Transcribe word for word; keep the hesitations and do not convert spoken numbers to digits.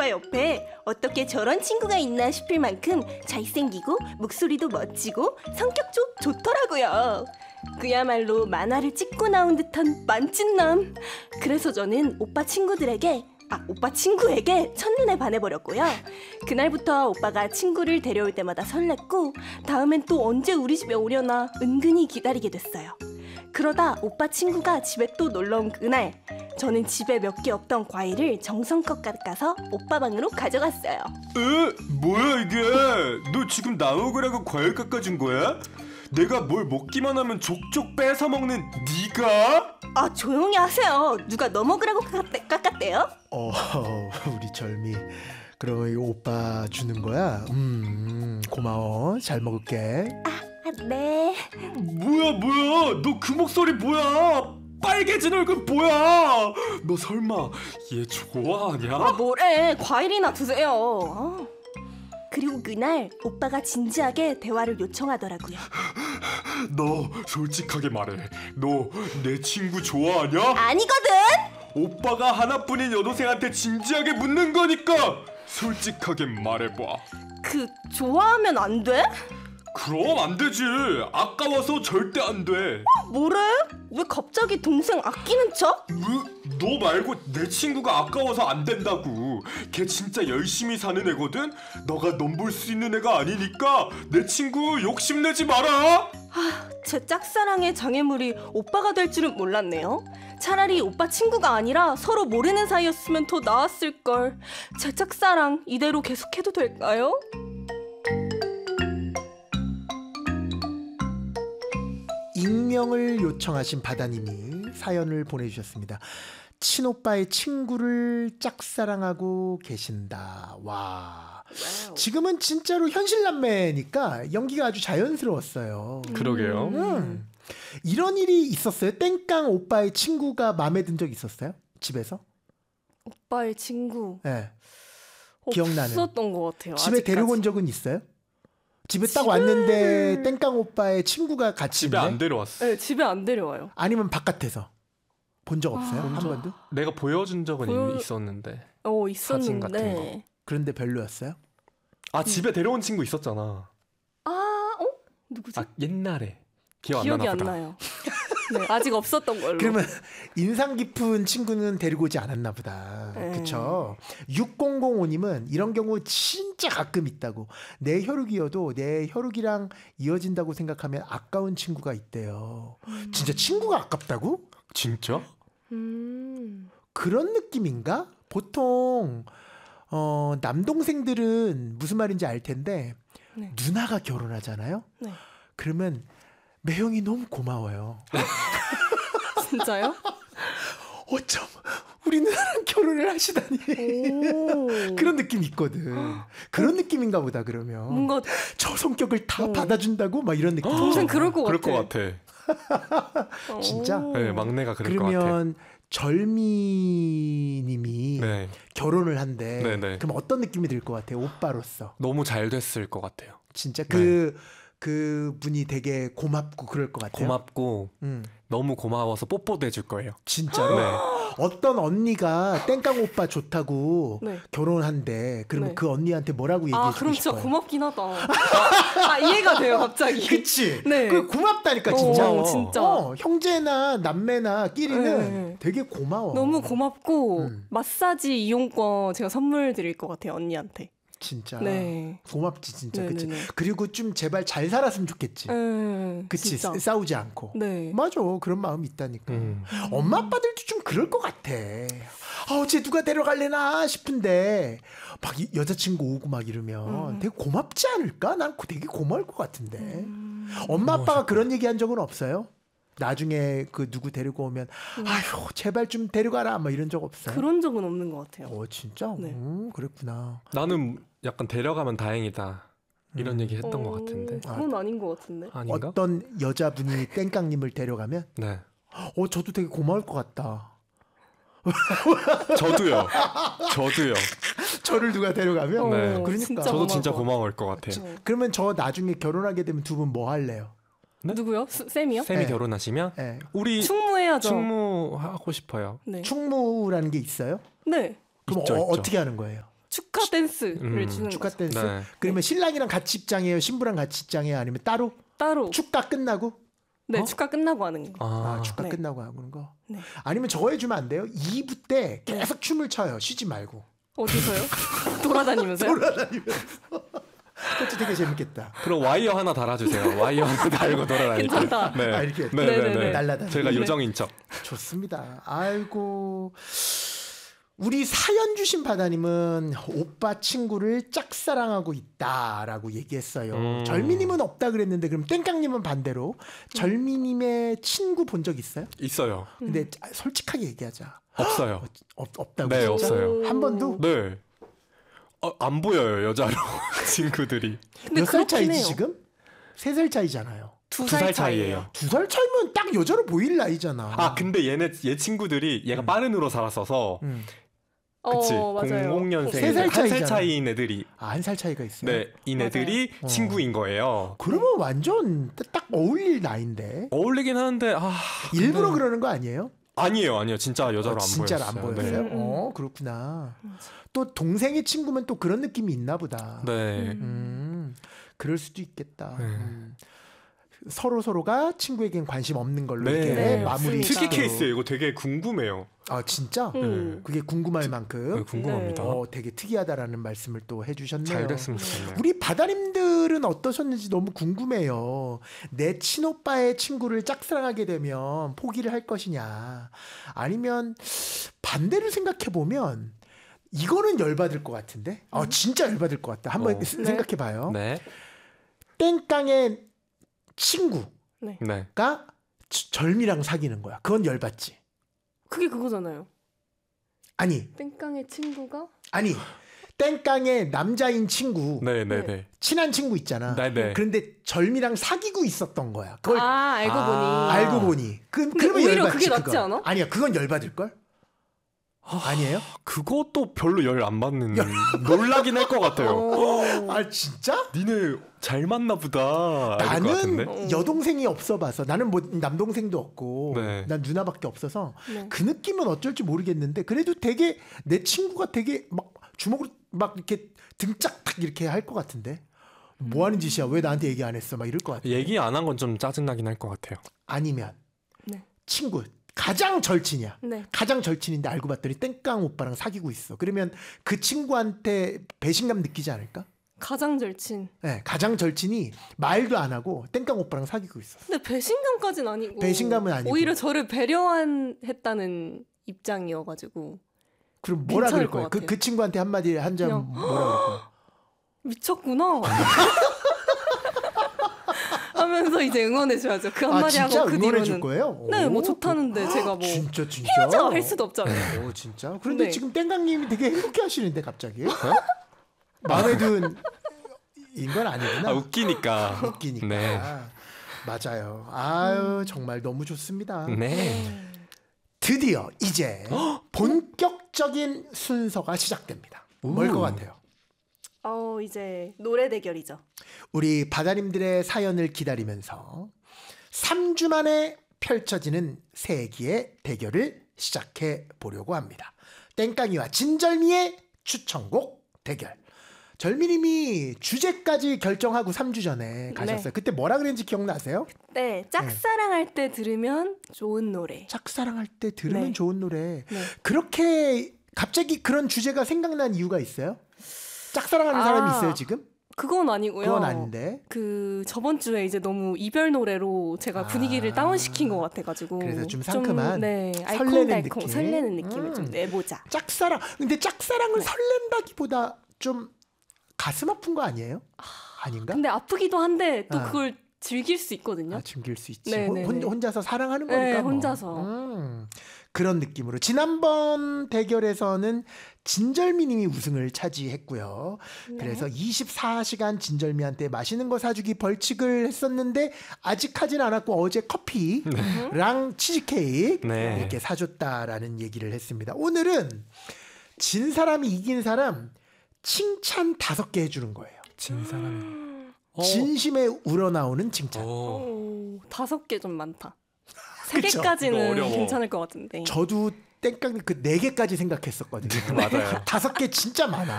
오빠 옆에 어떻게 저런 친구가 있나 싶을 만큼 잘생기고 목소리도 멋지고 성격도 좋더라고요. 그야말로 만화를 찍고 나온 듯한 만찢남. 그래서 저는 오빠 친구들에게 아, 오빠 친구에게 첫눈에 반해버렸고요. 그날부터 오빠가 친구를 데려올 때마다 설렜고 다음엔 또 언제 우리 집에 오려나 은근히 기다리게 됐어요. 그러다 오빠 친구가 집에 또 놀러온 그날, 저는 집에 몇 개 없던 과일을 정성껏 깎아서 오빠 방으로 가져갔어요. 에? 뭐야 이게? 너 지금 나 먹으라고 과일 깎아준 거야? 내가 뭘 먹기만 하면 족족 뺏어 먹는 네가? 아, 조용히 하세요. 누가 너 먹으라고 깎았대, 깎았대요? 어, 우리 절미. 그럼 이거 오빠 주는 거야? 음, 고마워. 잘 먹을게. 아, 네. 뭐야 뭐야? 너 그 목소리 뭐야? 빨개진 얼굴 뭐야? 너 설마 얘 좋아하냐? 아, 뭐래. 과일이나 드세요. 아. 그리고 그날 오빠가 진지하게 대화를 요청하더라고요. 너 솔직하게 말해. 너 내 친구 좋아하냐? 아니거든. 오빠가 하나뿐인 여동생한테 진지하게 묻는 거니까 솔직하게 말해봐. 그 좋아하면 안 돼? 그럼 안 되지. 아까워서 절대 안 돼. 뭐래? 왜 갑자기 동생 아끼는 척? 으, 너 말고 내 친구가 아까워서 안 된다고. 걔 진짜 열심히 사는 애거든. 너가 넘볼 수 있는 애가 아니니까 내 친구 욕심내지 마라. 아, 제 짝사랑의 장애물이 오빠가 될 줄은 몰랐네요. 차라리 오빠 친구가 아니라 서로 모르는 사이였으면 더 나았을걸. 제 짝사랑 이대로 계속해도 될까요? 익명을 요청하신 바다님이 사연을 보내주셨습니다. 친오빠의 친구를 짝사랑하고 계신다. 와, 지금은 진짜로 현실남매니까 연기가 아주 자연스러웠어요. 그러게요. 음. 이런 일이 있었어요? 땡깡 오빠의 친구가 마음에 든 적 있었어요? 집에서? 오빠의 친구. 네. 기억나는. 없었던 것 같아요. 집에 아직까지. 데려온 적은 있어요? 집에 딱 집을... 왔는데 땡깡 오빠의 친구가 같이 집에 있네? 안 데려왔어. 네, 집에 안 데려와요. 아니면 바깥에서 본 적 없어요? 아... 한 번도? 내가 보여준 적은 보여... 있었는데. 어, 사진 같은 있었는데. 거. 그런데 별로였어요? 아, 집에 데려온 친구 있었잖아. 아, 어? 누구지? 아, 옛날에. 기억 기억이 안 안 나나 보다. 나요. 네, 아직 없었던 걸로. 그러면 인상 깊은 친구는 데리고 오지 않았나 보다. 네. 그쵸? 육공공오님은 이런 경우 진짜 가끔 있다고. 내 혈육이어도 내 혈육이랑 이어진다고 생각하면 아까운 친구가 있대요. 음. 진짜 친구가 아깝다고? 진짜? 음. 그런 느낌인가? 보통 어, 남동생들은 무슨 말인지 알 텐데 네. 누나가 결혼하잖아요. 네. 그러면 매형이 너무 고마워요. 진짜요? 어쩜 우리 누나랑 결혼을 하시다니. 오. 그런 느낌이 있거든. 그런 느낌인가 보다. 그러면 뭔가 저 성격을 다 어. 받아준다고 막 이런 느낌. 동생 그럴 것 그럴 같아. 것 같아. 진짜? 오. 네, 막내가 그럴 것 같아. 그러면 절미님이 네. 결혼을 한대. 네네. 그럼 어떤 느낌이 들 것 같아요? 오빠로서. 너무 잘 됐을 것 같아요. 진짜 그, 그 분이 되게 고맙고 그럴 것 같아요. 고맙고 음. 너무 고마워서 뽀뽀도 해줄 거예요. 진짜로? 네. 어떤 언니가 땡깡 오빠 좋다고 네. 결혼한대. 그러면 네. 그 언니한테 뭐라고 얘기해 아, 주고 그럼 진짜 싶어요? 고맙긴 하다. 아, 이해가 돼요, 갑자기. 그치? 네. 그 고맙다니까 진짜. 어, 진짜. 어, 형제나 남매나 끼리는 네. 되게 고마워. 너무 고맙고 음. 마사지 이용권 제가 선물 드릴 것 같아요, 언니한테. 진짜. 네. 고맙지 진짜. 그치? 네네네. 그리고 좀 제발 잘 살았으면 좋겠지. 네, 그치? 진짜. 싸우지 않고. 네. 맞아. 그런 마음이 있다니까. 음. 엄마 아빠들도 좀 그럴 것 같아. 아, 쟤 누가 데려갈래나 싶은데 막 이- 여자친구 오고 막 이러면 음. 되게 고맙지 않을까? 난 되게 고마울 것 같은데. 음. 엄마 아빠가 그런 얘기 한 적은 없어요? 나중에 그 누구 데리고 오면 아휴 제발 좀 데려가라 뭐 이런 적 없어요? 그런 적은 없는 것 같아요. 어 진짜? 네. 음, 그랬구나. 나는 약간 데려가면 다행이다. 이런 음. 얘기 했던 어, 것 같은데. 그건 아닌 것 같은데. 아닌가? 어떤 여자분이 땡깡님을 데려가면 네. 어 저도 되게 고마울 것 같다. 저도요. 저도요. 저를 누가 데려가면 어, 네. 그러니까. 진짜 저도 고마울 진짜 것 고마울 것 같아요. 같아요. 그러면 저 나중에 결혼하게 되면 두 분 뭐 할래요? 네? 누구요? 스- 쌤이요? 쌤이 네. 결혼하시면 예. 우리 충무해야죠. 충무하고 싶어요. 네. 충무라는 게 있어요? 네. 그럼 있죠, 어, 있죠. 어떻게 하는 거예요? 축하 댄스를 음, 주는 축하 거죠. 댄스. 네. 그러면 신랑이랑 같이 입장해요, 신부랑 같이 입장해요, 아니면 따로? 따로. 축가 끝나고? 네, 어? 축하 끝나고 하는 거. 아, 아, 축가 네. 끝나고 하는 거. 네. 아니면 저거 해주면 안 돼요? 이 부 때 계속 춤을 춰요, 쉬지 말고. 어디서요? 돌아다니면서요? 돌아다니면서. 그것도 되게 재밌겠다. 그럼 와이어 하나 달아주세요. 와이어 하나 달고 돌아다니고. 괜찮다. 네. 아, 이렇게 네네네. 날라다니고. 제가 네. 요정인 척. 좋습니다. 아이고. 우리 사연 주신 바다님은 오빠 친구를 짝사랑하고 있다라고 얘기했어요. 음. 절미님은 없다 그랬는데 그럼 땡깡님은 반대로 절미님의 친구 본 적 있어요? 있어요. 근데 솔직하게 얘기하자. 없어요. 없, 없다고 네, 진짜? 없어요. 한 번도? 네. 어, 안 보여요 여자로 친구들이. 근데 몇 살 그렇긴 차이지 해요. 지금? 세 살 차이잖아요. 두 두 살 살 차이예요. 차이예요. 두 살 차이면 딱 여자로 보일 나이잖아. 아 근데 얘네 얘 친구들이 얘가 빠른으로 살았어서 음. 그치 어, 맞아요. 공공년생 세살 한 살 차이잖아. 차이인 애들이 아, 한 살 차이가 있어요? 네, 이 애들이 맞아요. 친구인 거예요. 그러면 완전 딱 어울릴 나이인데. 어울리긴 하는데 아 일부러 근데- 그러는 거 아니에요? 아니에요, 아니에요. 진짜 여자로 어, 안 진짜로 보였어요. 안 보였어요? 네. 어, 그렇구나. 또 동생의 친구면 또 그런 느낌이 있나 보다. 네. 네. 음, 그럴 수도 있겠다. 네. 음. 서로 서로가 친구에겐 관심 없는 걸로 네. 이렇게 네, 마무리. 맞습니다. 특이 진짜로. 케이스예요. 이거 되게 궁금해요. 아 진짜? 음. 그게 궁금할 네, 만큼 궁금합니다. 어, 되게 특이하다라는 말씀을 또 해주셨네요. 잘 됐으면 좋겠네요. 우리 바다님들은 어떠셨는지 너무 궁금해요. 내 친오빠의 친구를 짝사랑하게 되면 포기를 할 것이냐, 아니면 반대로 생각해 보면 이거는 열받을 것 같은데. 아 진짜 열받을 것 같다. 한번 어. 생각해 봐요. 네. 땡깡의 친구가 네. 저- 절미랑 사귀는 거야. 그건 열받지. 그게 그거잖아요. 아니 땡깡의 친구가 아니 땡깡의 남자인 친구, 네, 네, 네. 친한 친구 있잖아. 네, 네. 그런데 절미랑 사귀고 있었던 거야. 그걸 아 알고 아. 보니 알고 보니. 그, 근데 그러면 오히려 열받지. 그게 낫지 그건. 않아? 아니야, 그건 열받을 걸. 아니에요? 그것도 별로 열 안 받는 놀라긴 할 것 같아요. 어. 아 진짜? 니네 잘 맞나 보다. 이럴 것 같은데. 나는 여동생이 없어봐서, 나는 뭐 남동생도 없고 네. 난 누나밖에 없어서 네. 그 느낌은 어쩔지 모르겠는데, 그래도 되게 내 친구가 되게 막 주먹으로 막 이렇게 등짝 탁 이렇게 할 것 같은데, 뭐 하는 짓이야, 왜 나한테 얘기 안 했어, 막 이럴 것 같아. 얘기 안 한 건 좀 짜증나긴 할 것 같아요. 아니면 네. 친구 가장 절친이야. 네. 가장 절친인데 알고 봤더니 땡깡 오빠랑 사귀고 있어. 그러면 그 친구한테 배신감 느끼지 않을까? 가장 절친. 네, 가장 절친이 말도 안 하고 땡깡 오빠랑 사귀고 있어. 근데 배신감까지는 아니고. 배신감은 아니고. 오히려 저를 배려한 했다는 입장이어가지고 그럼 뭐라 그럴 괜찮을 것 거야? 그, 같아요. 그 친구한테 한마디 한 점 그냥 뭐라 그럴 거야? 미쳤구나. 하면서 이제 응원해줘야죠. 그 아 한마디 진짜 하고 그 응원해 뒤로는 줄 거예요? 네, 뭐 오, 좋다는데 제가 뭐 진짜 진짜 헤어져 할 수도 없잖아요. 오 진짜. 그런데 네. 지금 땡깡님이 되게 행복해하시는데 갑자기 마음에 든 인건 아니구나. 아, 웃기니까. 웃기니까. 네. 맞아요. 아유 정말 너무 좋습니다. 네. 드디어 이제 본격적인 순서가 시작됩니다. 뭘 것 우. 같아요? 어 이제 노래 대결이죠. 우리 바다님들의 사연을 기다리면서 삼 주 만에 펼쳐지는 세기의 대결을 시작해 보려고 합니다. 땡깡이와 진절미의 추천곡 대결. 절미님이 주제까지 결정하고 삼 주 전에 가셨어요. 네. 그때 뭐라 그랬는지 기억나세요? 네, 짝사랑할 때 들으면 좋은 노래. 짝사랑할 때 들으면 네. 좋은 노래. 네. 그렇게 갑자기 그런 주제가 생각난 이유가 있어요? 짝사랑하는 아, 사람이 있어요 지금? 그건 아니고요. 그건 아닌데. 그 저번 주에 이제 너무 이별 노래로 제가 분위기를 아. 다운시킨 것 같아가지고 그래서 좀 상큼한, 네, 설레는 알콩달콩 느낌. 설레는 느낌을 음. 좀 내보자. 짝사랑. 근데 짝사랑을 네. 설렌다기보다 좀 가슴 아픈 거 아니에요? 아닌가? 근데 아프기도 한데 또 아. 그걸 즐길 수 있거든요. 아, 즐길 수 있지. 네, 혼, 네, 혼- 네. 혼자서 사랑하는 네, 거니까. 뭐. 혼자서. 음, 그런 느낌으로 지난번 대결에서는 진절미님이 우승을 차지했고요. 네. 그래서 이십사 시간 진절미한테 맛있는 거 사주기 벌칙을 했었는데 아직 하진 않았고 어제 커피랑 치즈케이크 네. 이렇게 사줬다라는 얘기를 했습니다. 오늘은 진 사람이 이긴 사람 칭찬 다섯 개 해주는 거예요. 진 사람이. 어. 진심에 우러나오는 칭찬. 어. 오, 다섯 개 좀 많다. 세 그쵸? 이거 개까지는 어려워. 괜찮을 것 같은데. 저도 땡깡님 그 네 개까지 생각했었거든요. 맞아요. 다섯 개 진짜 많아.